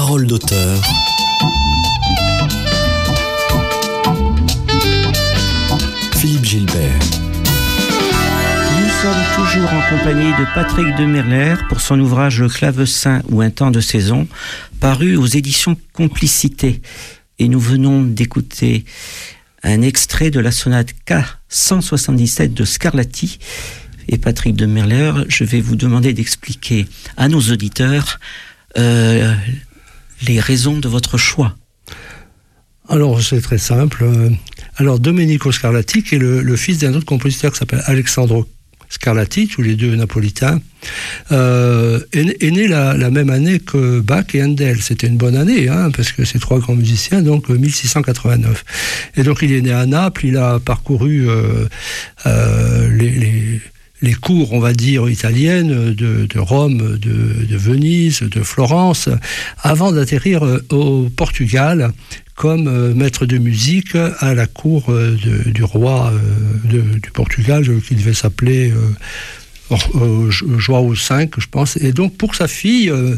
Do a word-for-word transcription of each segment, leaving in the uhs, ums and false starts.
Parole d'auteur. Philippe Gilbert. Nous sommes toujours en compagnie de Patrick de Merler pour son ouvrage Le clavecin ou un temps de saison, paru aux éditions Complicité. Et nous venons d'écouter un extrait de la sonate K cent soixante-dix-sept de Scarlatti. Et Patrick de Merler, je vais vous demander d'expliquer à nos auditeurs euh, les raisons de votre choix. Alors, c'est très simple. Alors, Domenico Scarlatti, qui est le, le fils d'un autre compositeur qui s'appelle Alessandro Scarlatti, tous les deux napolitains, euh, est, est né la, la même année que Bach et Handel. C'était une bonne année, hein, parce que c'est trois grands musiciens, donc mille six cent quatre-vingt-neuf. Et donc, il est né à Naples, il a parcouru euh, euh, les... les les cours, on va dire, italiennes de, de Rome, de, de Venise, de Florence, avant d'atterrir au Portugal comme euh, maître de musique à la cour euh, de, du roi euh, de, du Portugal, qui devait s'appeler euh, euh, João cinq, je pense. Et donc, pour sa fille... Euh,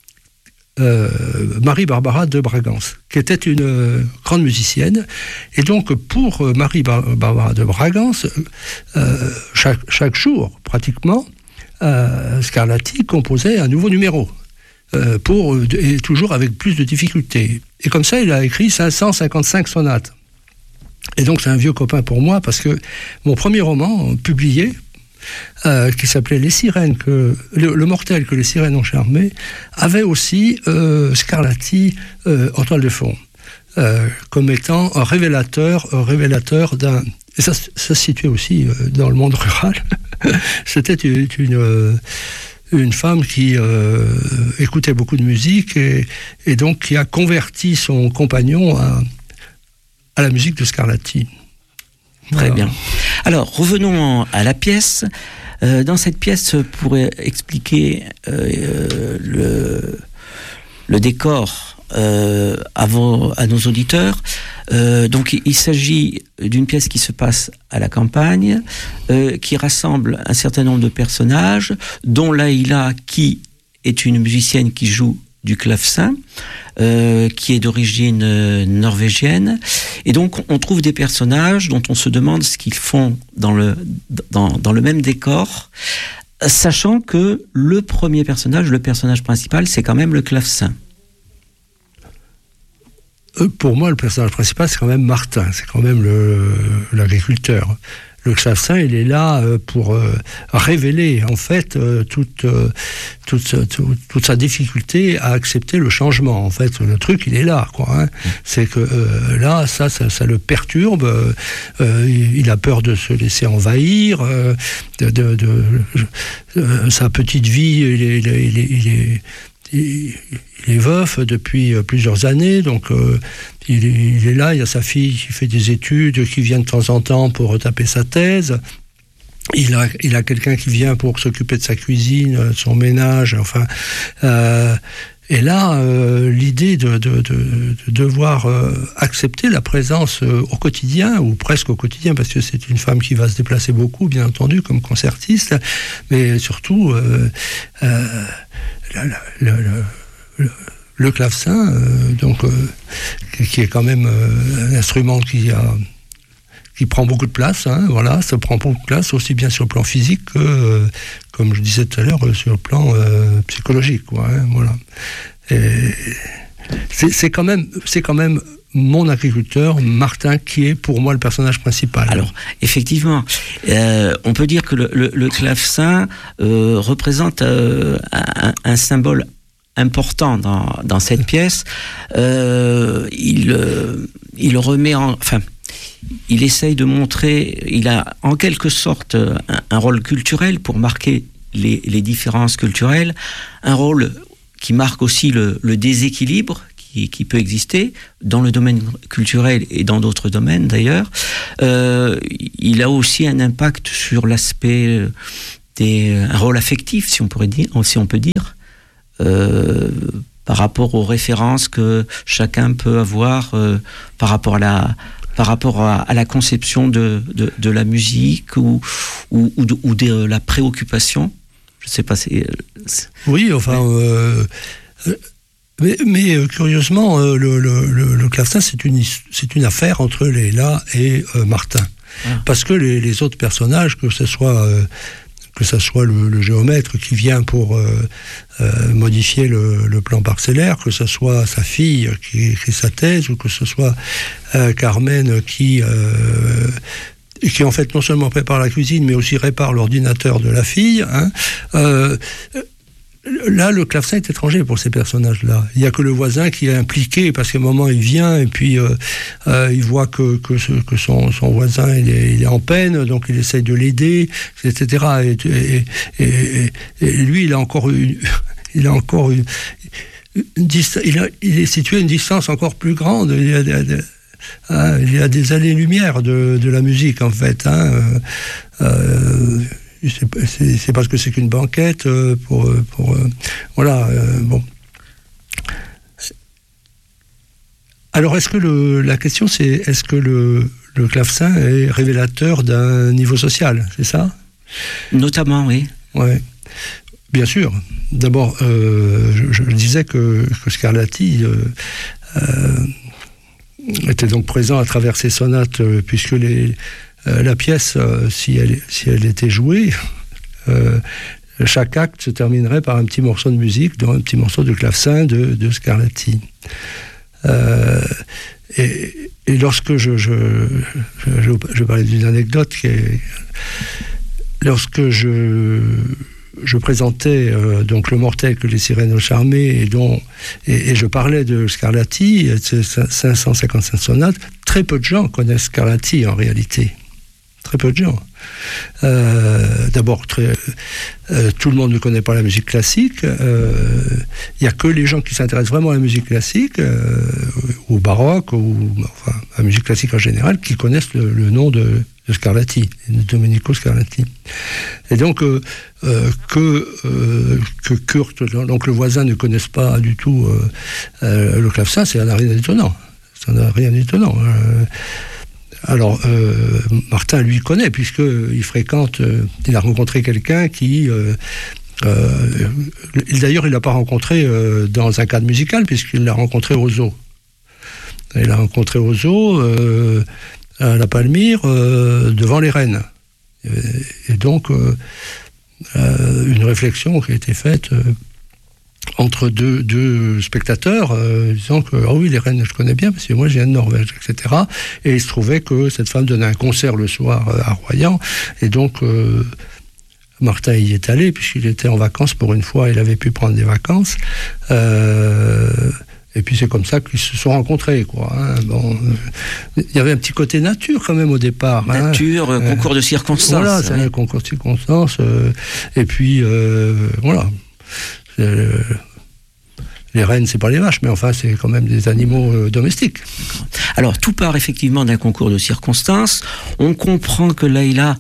Euh, Marie-Barbara de Bragance, qui était une euh, grande musicienne. Et donc, pour euh, Marie-Barbara de Bragance, euh, chaque, chaque jour, pratiquement, euh, Scarlatti composait un nouveau numéro, euh, pour, et toujours avec plus de difficultés. Et comme ça, il a écrit cinq cent cinquante-cinq sonates. Et donc, c'est un vieux copain pour moi, parce que mon premier roman, publié, Euh, qui s'appelait Les Sirènes, que, le, le mortel que les sirènes ont charmé, avait aussi euh, Scarlatti euh, en toile de fond, euh, comme étant un révélateur, un révélateur d'un... Et ça, ça se situait aussi euh, dans le monde rural. C'était une, une, une femme qui euh, écoutait beaucoup de musique et, et donc qui a converti son compagnon à, à la musique de Scarlatti. Très bien. Alors, revenons à la pièce. Euh, dans cette pièce, pour expliquer euh, le, le décor euh, à, vos, à nos auditeurs, euh, donc il s'agit d'une pièce qui se passe à la campagne, euh, qui rassemble un certain nombre de personnages, dont Laïla, qui est une musicienne qui joue du clavecin, euh, qui est d'origine euh, norvégienne. Et donc, on trouve des personnages dont on se demande ce qu'ils font dans le, dans, dans le même décor, sachant que le premier personnage, le personnage principal, c'est quand même le clavecin. Euh, pour moi, le personnage principal, c'est quand même Martin, c'est quand même le, l'agriculteur. Le clavecin, il est là pour euh, révéler, en fait, euh, toute, euh, toute, toute, toute sa difficulté à accepter le changement. En fait, le truc, il est là, quoi. Hein. C'est que euh, là, ça, ça, ça le perturbe. Euh, il a peur de se laisser envahir. Euh, de, de, de, de, sa petite vie, il est... Il est, il est, il est Il, il est veuf depuis plusieurs années, donc euh, il, est, il est là, il y a sa fille qui fait des études, qui vient de temps en temps pour retaper sa thèse. Il a, il a quelqu'un qui vient pour s'occuper de sa cuisine, de son ménage, enfin... Euh, et là, euh, l'idée de, de, de, de devoir euh, accepter la présence euh, au quotidien, ou presque au quotidien, parce que c'est une femme qui va se déplacer beaucoup, bien entendu, comme concertiste, mais surtout... Euh, euh, Le, le, le, le, le clavecin, euh, donc, euh, qui, qui est quand même euh, un instrument qui, a, qui prend beaucoup de place, hein, voilà, ça prend beaucoup de place, aussi bien sur le plan physique que, euh, comme je disais tout à l'heure, sur le plan euh, psychologique, quoi, hein, voilà. Et c'est, c'est, quand même, c'est quand même mon agriculteur, Martin, qui est pour moi le personnage principal. Alors, effectivement, euh, on peut dire que le, le, le clavecin euh, représente euh, un, un symbole important dans, dans cette pièce. Euh, il, euh, il remet en... Enfin, il essaye de montrer... Il a en quelque sorte un, un rôle culturel pour marquer les, les différences culturelles, un rôle qui marque aussi le, le déséquilibre Qui, qui peut exister dans le domaine culturel et dans d'autres domaines d'ailleurs. Euh, il a aussi un impact sur l'aspect des, un rôle affectif, si on pourrait dire, si on peut dire, euh, par rapport aux références que chacun peut avoir euh, par rapport à la par rapport à, à la conception de, de, de la musique ou, ou, ou, de, ou de la préoccupation. Je ne sais pas, c'est... c'est... Oui, enfin... Euh, Mais, mais euh, curieusement, euh, le, le, le, le clavecin, c'est une, c'est une affaire entre Léla et euh, Martin. Ah. Parce que les, les autres personnages, que ce soit, euh, que ce soit le, le géomètre qui vient pour euh, euh, modifier le, le plan parcellaire, que ce soit sa fille qui écrit sa thèse, ou que ce soit euh, Carmen qui... Euh, qui en fait non seulement prépare la cuisine, mais aussi répare l'ordinateur de la fille, hein, euh, là, le clavecin est étranger pour ces personnages-là. Il n'y a que le voisin qui est impliqué, parce qu'à un moment, il vient, et puis euh, euh, il voit que, que, ce, que son, son voisin, il est, il est en peine, donc il essaye de l'aider, et cetera. Et, et, et, et lui, il a encore une... Il a encore une, une dist- il, a, il est situé à une distance encore plus grande. Il y a, il Hein, il y a des allées-lumière de, de la musique, en fait. Hein. Euh, c'est, c'est, c'est parce que c'est qu'une banquette euh, pour, pour euh, voilà. Euh, bon. Alors, est-ce que le, la question, c'est est-ce que le, le clavecin est révélateur d'un niveau social, c'est ça ? Notamment, oui. Ouais. Bien sûr. D'abord, euh, je, je disais que, que Scarlatti euh, euh, était donc présent à travers ces sonates, euh, puisque les, euh, la pièce, euh, si, elle, si elle était jouée, euh, chaque acte se terminerait par un petit morceau de musique, dont un petit morceau de clavecin de, de Scarlatti. Euh, et, et lorsque je, je, je, je parlais d'une anecdote, qui est, lorsque je... je présentais euh, donc Le Mortel que les sirènes ont charmé, et, dont, et, et je parlais de Scarlatti, cinq cent cinquante-cinq sonates. Très peu de gens connaissent Scarlatti en réalité. Très peu de gens. Euh, d'abord, très, euh, tout le monde ne connaît pas la musique classique. Il euh, n'y a que les gens qui s'intéressent vraiment à la musique classique, euh, au baroque, ou enfin, à la musique classique en général, qui connaissent le, le nom de, de Scarlatti, de Domenico Scarlatti. Et donc, euh, euh, que, euh, que Kurt, donc le voisin, ne connaisse pas du tout euh, euh, le clavecin, ça n'a rien d'étonnant. Ça n'a rien d'étonnant. Euh, Alors, euh, Martin, lui, connaît, puisqu'il fréquente, euh, il a rencontré quelqu'un qui... Euh, euh, d'ailleurs, il ne l'a pas rencontré euh, dans un cadre musical, puisqu'il l'a rencontré au zoo. Il l'a rencontré au zoo, euh, à la Palmyre, euh, devant les rennes. Et, et donc, euh, euh, une réflexion qui a été faite... Euh, entre deux, deux spectateurs, euh, disant que ah oui, les rennes, je connais bien, parce que moi, je viens de Norvège, et cetera. Et il se trouvait que cette femme donnait un concert le soir euh, à Royan, et donc euh, Martin y est allé, puisqu'il était en vacances pour une fois, il avait pu prendre des vacances. Euh, et puis c'est comme ça qu'ils se sont rencontrés, quoi. Hein. Bon, euh, il y avait un petit côté nature quand même au départ. Nature, hein. euh, concours de circonstances. Voilà, c'est ouais. un concours de circonstances. Euh, et puis, euh, voilà. Euh, les rennes, c'est pas les vaches, mais enfin, c'est quand même des animaux euh, domestiques. Alors, tout part effectivement d'un concours de circonstances. On comprend que Leïla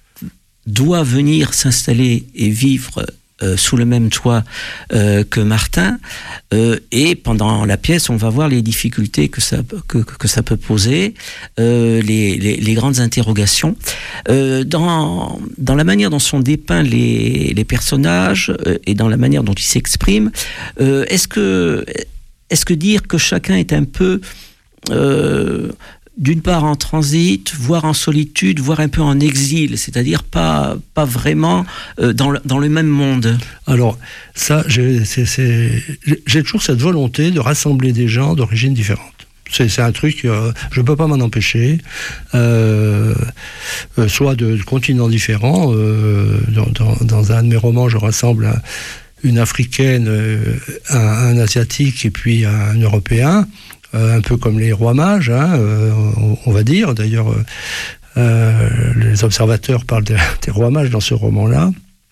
doit venir s'installer et vivre euh, sous le même toit euh, que Martin. Euh, et pendant la pièce, on va voir les difficultés que ça, que, que ça peut poser, euh, les, les, les grandes interrogations. Euh, dans, dans la manière dont sont dépeints les, les personnages euh, et dans la manière dont ils s'expriment, euh, est-ce que, est-ce que dire que chacun est un peu... Euh, d'une part en transit, voire en solitude, voire un peu en exil, c'est-à-dire pas, pas vraiment euh, dans, le, dans le même monde. Alors, ça, j'ai, c'est, c'est, j'ai toujours cette volonté de rassembler des gens d'origines différentes. C'est, c'est un truc, euh, je ne peux pas m'en empêcher, euh, euh, soit de, de continents différents. Euh, dans, dans, dans un de mes romans, je rassemble un, une Africaine, euh, un, un Asiatique et puis un Européen. Euh, un peu comme les rois mages, hein, euh, on, on va dire. D'ailleurs, euh, euh, les observateurs parlent des, des rois mages dans ce roman-là.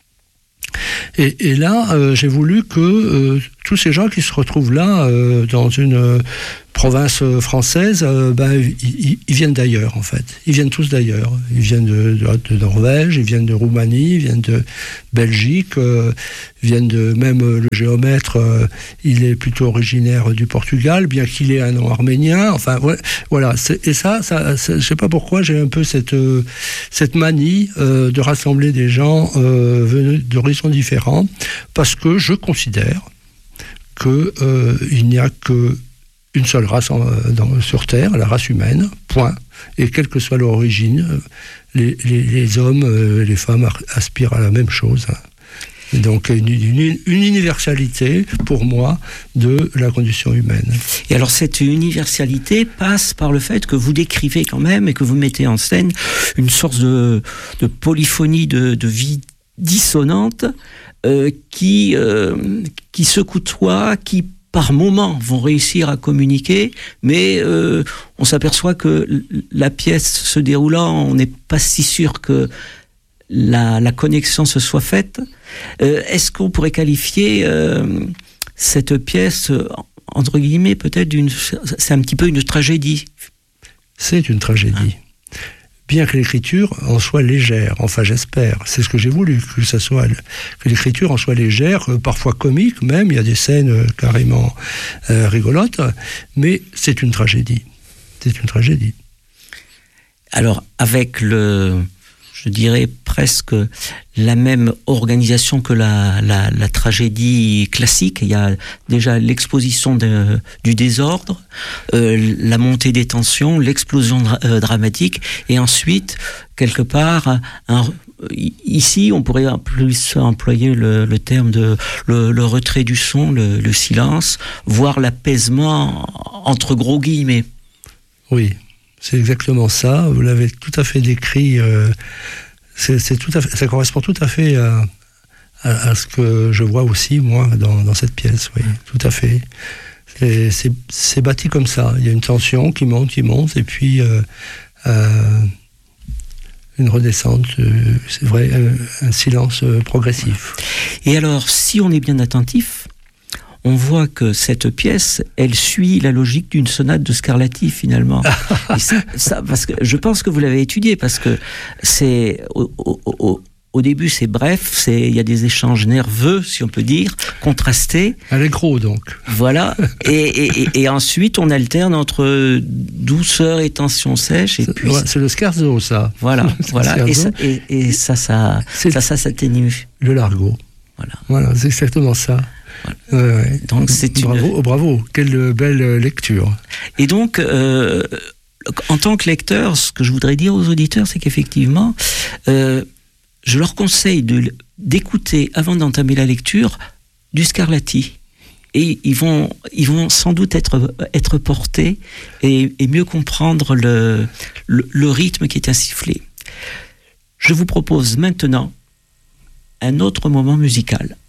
Et, et là, euh, j'ai voulu que euh, tous ces gens qui se retrouvent là, euh, dans une euh, province française, euh, ben, ils, ils viennent d'ailleurs, en fait. Ils viennent tous d'ailleurs. Ils viennent de, de, de Norvège, ils viennent de Roumanie, ils viennent de Belgique, euh, ils viennent de... Même euh, le géomètre, euh, il est plutôt originaire du Portugal, bien qu'il ait un nom arménien. Enfin, voilà. C'est, et ça, ça c'est, je sais pas pourquoi, j'ai un peu cette, euh, cette manie euh, de rassembler des gens euh, venus d'horizons différents, parce que je considère qu'il euh, n'y a qu'une seule race en, dans, sur Terre, la race humaine, point. Et quelle que soit leur origine, les, les, les hommes, euh, les femmes aspirent à la même chose. Et donc une, une, une universalité, pour moi, de la condition humaine. Et alors cette universalité passe par le fait que vous décrivez quand même et que vous mettez en scène une sorte de, de polyphonie de, de vie dissonante euh, qui, euh, qui se côtoient, qui par moments vont réussir à communiquer, mais euh, on s'aperçoit que la pièce se déroulant, on n'est pas si sûr que la, la connexion se soit faite. Euh, est-ce qu'on pourrait qualifier euh, cette pièce, entre guillemets, peut-être d'une... C'est un petit peu une tragédie. C'est une tragédie. Hein? Bien que l'écriture en soit légère, enfin j'espère, c'est ce que j'ai voulu, que ça soit, que l'écriture en soit légère, parfois comique même, il y a des scènes carrément euh, rigolotes, mais c'est une tragédie. C'est une tragédie. Alors, avec le... je dirais presque la même organisation que la, la, la tragédie classique. Il y a déjà l'exposition de, du désordre, euh, la montée des tensions, l'explosion dra- euh, dramatique, et ensuite, quelque part, un, ici, on pourrait plus employer le, le terme de le, le retrait du son, le, le silence, voire l'apaisement entre gros guillemets. Oui. C'est exactement ça, vous l'avez tout à fait décrit, euh, c'est, c'est tout à fait, ça correspond tout à fait à, à, à ce que je vois aussi, moi, dans, dans cette pièce, oui, tout à fait. C'est, c'est, c'est bâti comme ça, il y a une tension qui monte, qui monte, et puis euh, euh, une redescente, euh, c'est vrai, un, un silence euh, progressif. Et alors, si on est bien attentif, on voit que cette pièce, elle suit la logique d'une sonate de Scarlatti, finalement. Et ça, ça, parce que je pense que vous l'avez étudié, parce que c'est au, au, au, au début, c'est bref, c'est il y a des échanges nerveux, si on peut dire, contrastés. Allegro, donc. Voilà. Et, et, et, et ensuite, on alterne entre douceur et tension sèche. Et c'est, puis, ouais, c'est le scherzo, ça. Voilà, voilà. Et ça, et, et ça, ça, c'est ça, ça s'atténue. Le largo. Voilà. Voilà, c'est exactement ça. Voilà. Ouais, ouais. Donc c'est bravo, une... bravo, quelle belle lecture. Et donc, euh, en tant que lecteur, ce que je voudrais dire aux auditeurs, c'est qu'effectivement, euh, je leur conseille de, d'écouter, avant d'entamer la lecture, du Scarlatti. Et ils vont, ils vont sans doute être, être portés et, et mieux comprendre le, le, le rythme qui est insufflé. Je vous propose maintenant un autre moment musical.